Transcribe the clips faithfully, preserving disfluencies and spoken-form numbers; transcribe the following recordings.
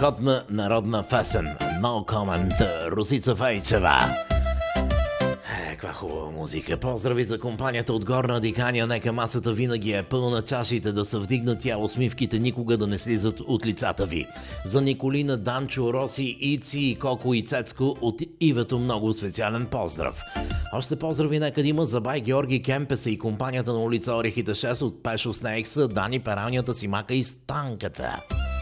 страхотна народна песен. No comment, Русица Фейчева. Е, каква хубава музика. Поздрави за компанията от Горна Диканя. Нека масата винаги е пълна, чашите да са вдигнати, а усмивките никога да не слизат от лицата ви. За Николина, Данчо, Роси, Ици, Коко и Цецко от Ивето много специален поздрав. Още поздрави нека да има за бай Георги Кемпеса и компанията на улица Орехите шест от Пешо Снейкса, Дани, Пералнята си мака и Станката.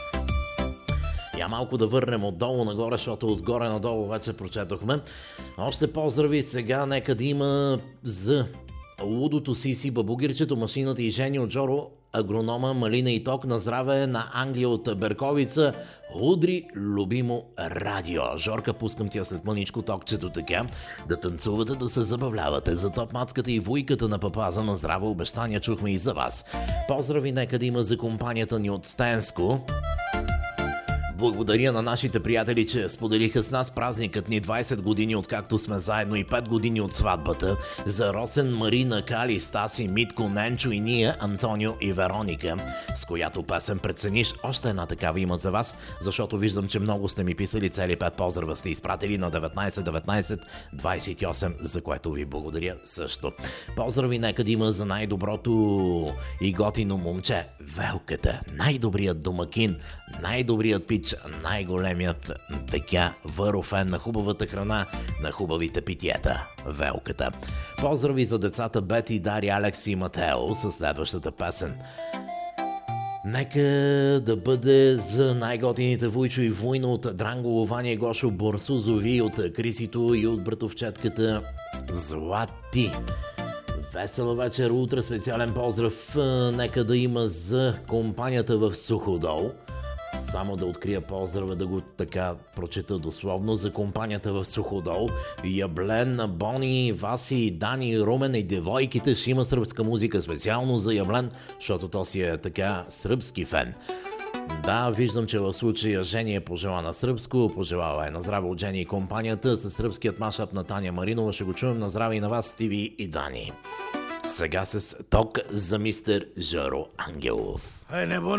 Я малко да върнем отдолу нагоре, защото отгоре надолу вече прочетохме. Още поздрави сега нека да има за Лудото Сиси, Бабугирчето, Машината и Жени от Жоро, Агронома, Малина и Ток, на здраве на Англия от Берковица, Удри, любимо радио. Жорка, пускам тя след мъничко токчето така, да танцувате, да се забавлявате. За топ-мацката и вуйката на папаза на здраве обещания чухме и за вас. Поздрави нека да има за компанията ни от Стенско. Благодаря на нашите приятели, че споделиха с нас празникът ни двайсет години, откакто сме заедно, и пет години от сватбата. За Росен, Марина, Кали, Стаси, Митко, Ненчо и ние, Антонио и Вероника, с която песен прецениш. Още една такава има за вас, защото виждам, че много сте ми писали, цели пет поздрава сте изпратили на деветнайсет деветнайсет двайсет и осем, за което ви благодаря също. Поздрави нека да има за най-доброто и готино момче, Велката, най-добрият домакин, най-добрият пич, най-големият така върофен на хубавата храна, на хубавите питиета, Велката. Поздрави за децата Бети, Дари, Алекс и Матео със следващата песен. Нека да бъде за най-готините Вуйчо и Вуйна от Дранго, Ваня, Гошо, Борсузови, от Крисито и от братовчетката Злати. Весела вечер, утре специален поздрав нека да има за компанията в Суходол. Само да открия поздрава, да го така прочета дословно. За компанията в Суходол, Яблен, Бони, Васи, Дани, Румен и девойките. Ще има сръбска музика специално за Яблен, защото то си е така сръбски фен. Да, виждам, че в случая Жени е пожела на сръбско, пожелава е на здраве от Жени и компанията. Със сръбският машап на Таня Маринова ще го чуем. На здраве и на вас, Стиви и Дани. Сега с ток за мистер Жоро Ангелов. Е, небо